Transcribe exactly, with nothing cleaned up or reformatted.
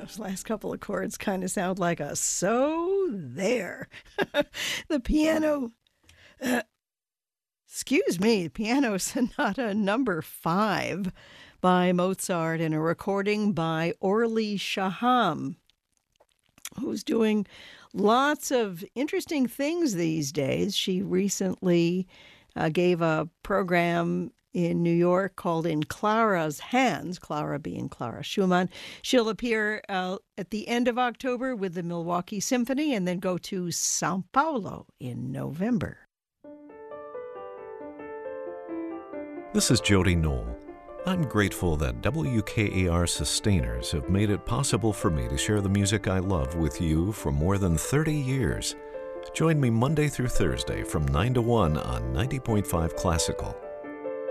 Those last couple of chords kind of sound like a so there. The piano, uh, excuse me, Piano Sonata number five by Mozart in a recording by Orly Shaham, who's doing lots of interesting things these days. She recently uh, gave a program in New York called In Clara's Hands, Clara being Clara Schumann. She'll appear uh, at the end of October with the Milwaukee Symphony and then go to Sao Paulo in November. This is Jody Knoll. I'm grateful that W K A R sustainers have made it possible for me to share the music I love with you for more than thirty years. Join me Monday through Thursday from nine to one on ninety point five Classical.